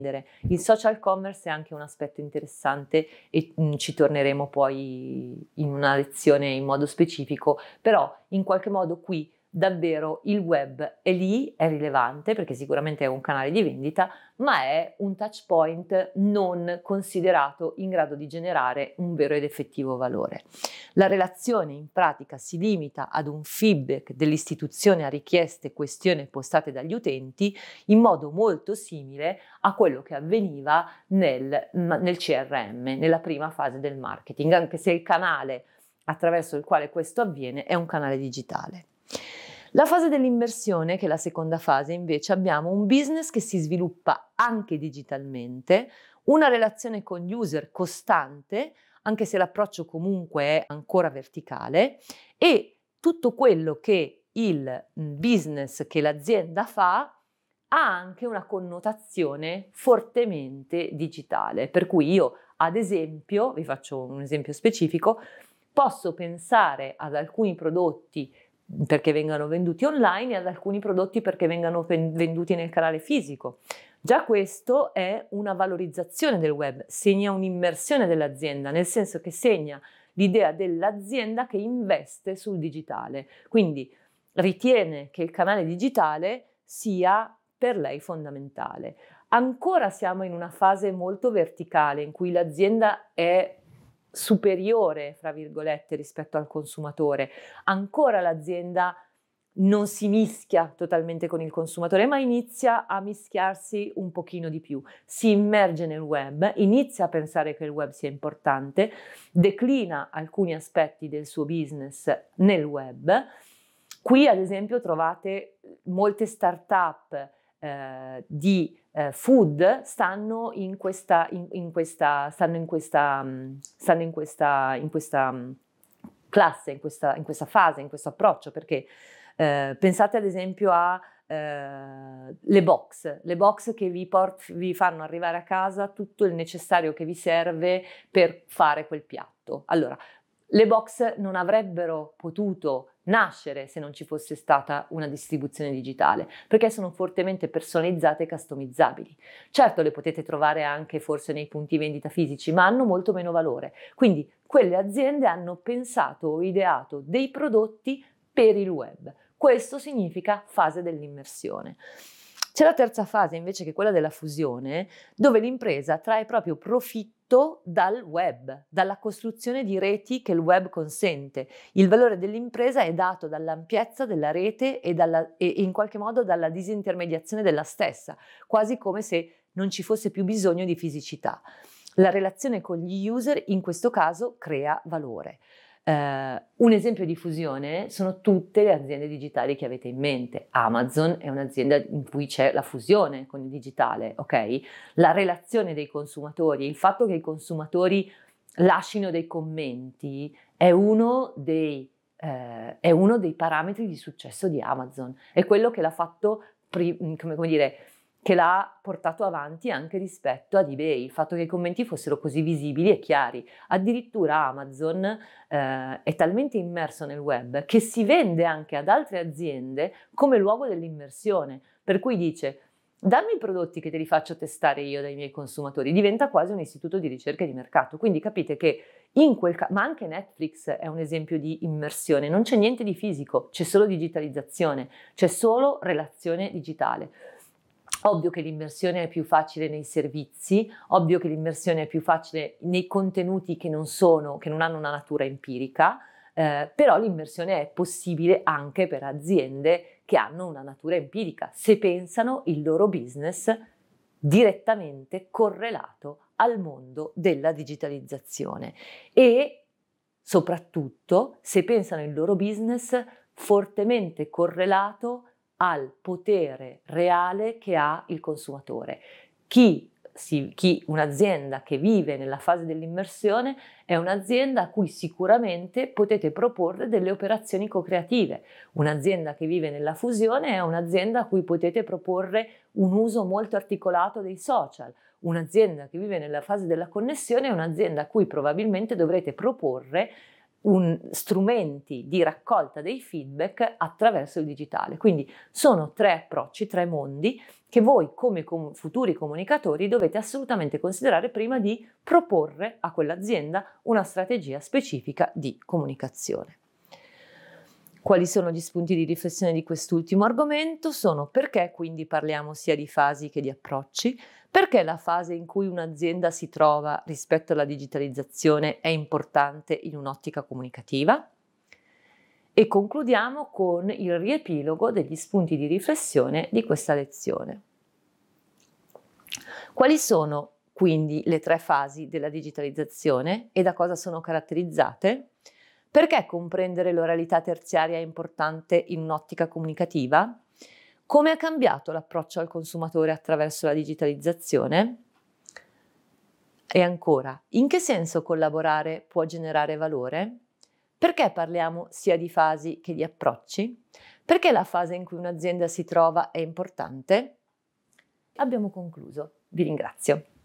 Il social commerce è anche un aspetto interessante e ci torneremo poi in una lezione in modo specifico, però in qualche modo qui davvero il web è lì, è rilevante perché sicuramente è un canale di vendita, ma è un touch point non considerato in grado di generare un vero ed effettivo valore. La relazione in pratica si limita ad un feedback dell'istituzione a richieste e questioni postate dagli utenti in modo molto simile a quello che avveniva nel CRM, nella prima fase del marketing, anche se il canale attraverso il quale questo avviene è un canale digitale. La fase dell'immersione, che è la seconda fase, invece abbiamo un business che si sviluppa anche digitalmente, una relazione con gli user costante, anche se l'approccio comunque è ancora verticale, e tutto quello che il business che l'azienda fa ha anche una connotazione fortemente digitale, per cui io, ad esempio, vi faccio un esempio specifico, posso pensare ad alcuni prodotti perché vengano venduti online e ad alcuni prodotti perché vengano venduti nel canale fisico. Già questo è una valorizzazione del web, segna un'immersione dell'azienda, nel senso che segna l'idea dell'azienda che investe sul digitale, quindi ritiene che il canale digitale sia per lei fondamentale. Ancora siamo in una fase molto verticale in cui l'azienda è superiore, fra virgolette, rispetto al consumatore. Ancora l'azienda non si mischia totalmente con il consumatore, ma inizia a mischiarsi un pochino di più. Si immerge nel web, inizia a pensare che il web sia importante, declina alcuni aspetti del suo business nel web. Qui, ad esempio, trovate molte start-up di food stanno in questa classe, in questa fase, in questo approccio, perché pensate ad esempio a le box che vi fanno arrivare a casa tutto il necessario che vi serve per fare quel piatto. Allora, le box non avrebbero potuto nascere se non ci fosse stata una distribuzione digitale, perché sono fortemente personalizzate e customizzabili. Certo, le potete trovare anche forse nei punti vendita fisici, ma hanno molto meno valore. Quindi quelle aziende hanno pensato o ideato dei prodotti per il web. Questo significa fase dell'immersione. C'è la terza fase invece, che è quella della fusione, dove l'impresa trae proprio profitto dal web, dalla costruzione di reti che il web consente. Il valore dell'impresa è dato dall'ampiezza della rete e in qualche modo dalla disintermediazione della stessa, quasi come se non ci fosse più bisogno di fisicità. La relazione con gli user in questo caso crea valore. Un esempio di fusione sono tutte le aziende digitali che avete in mente. Amazon è un'azienda in cui c'è la fusione con il digitale, ok? La relazione dei consumatori, il fatto che i consumatori lasciino dei commenti è uno dei parametri di successo di Amazon, è quello che l'ha fatto, come dire, che l'ha portato avanti anche rispetto ad eBay, il fatto che i commenti fossero così visibili e chiari. Addirittura Amazon è talmente immerso nel web che si vende anche ad altre aziende come luogo dell'immersione, per cui dice: dammi i prodotti che te li faccio testare io dai miei consumatori, diventa quasi un istituto di ricerca e di mercato. Quindi capite che ma anche Netflix è un esempio di immersione, non c'è niente di fisico, c'è solo digitalizzazione, c'è solo relazione digitale. Ovvio che l'immersione è più facile nei servizi, ovvio che l'immersione è più facile nei contenuti che non hanno una natura empirica, però l'immersione è possibile anche per aziende che hanno una natura empirica, se pensano il loro business direttamente correlato al mondo della digitalizzazione e soprattutto se pensano il loro business fortemente correlato al potere reale che ha il consumatore. Un'azienda che vive nella fase dell'immersione è un'azienda a cui sicuramente potete proporre delle operazioni co-creative. Un'azienda che vive nella fusione è un'azienda a cui potete proporre un uso molto articolato dei social. Un'azienda che vive nella fase della connessione è un'azienda a cui probabilmente dovrete proporre strumenti di raccolta dei feedback attraverso il digitale. Quindi sono tre approcci, tre mondi che voi come futuri comunicatori dovete assolutamente considerare prima di proporre a quell'azienda una strategia specifica di comunicazione. Quali sono gli spunti di riflessione di quest'ultimo argomento? Sono perché quindi parliamo sia di fasi che di approcci, perché la fase in cui un'azienda si trova rispetto alla digitalizzazione è importante in un'ottica comunicativa, e concludiamo con il riepilogo degli spunti di riflessione di questa lezione. Quali sono quindi le 3 fasi della digitalizzazione e da cosa sono caratterizzate? Perché comprendere l'oralità terziaria è importante in un'ottica comunicativa? Come è cambiato l'approccio al consumatore attraverso la digitalizzazione? E ancora, in che senso collaborare può generare valore? Perché parliamo sia di fasi che di approcci? Perché la fase in cui un'azienda si trova è importante? Abbiamo concluso. Vi ringrazio.